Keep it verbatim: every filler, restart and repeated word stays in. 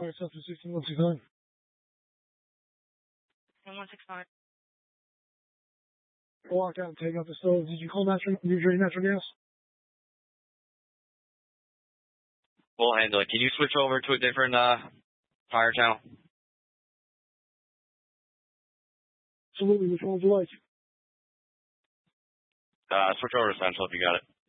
Fire South sixteen one six nine. one six nine. Walk out and take out the stove. Did you call natural, New Jersey Natural Gas? We'll handle it. Can you switch over to a different uh, fire channel? Absolutely. Which one would you like? Uh, switch over to Central if you got it.